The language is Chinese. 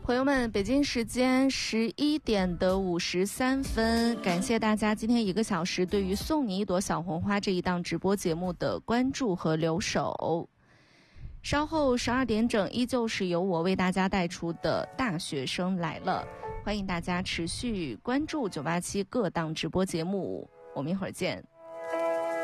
朋友们，北京时间11:53，感谢大家今天1个小时对于送你一朵小红花这一档直播节目的关注和留守。稍后12点整依旧是由我为大家带出的大学生来了，欢迎大家持续关注987各档直播节目，我们一会儿见。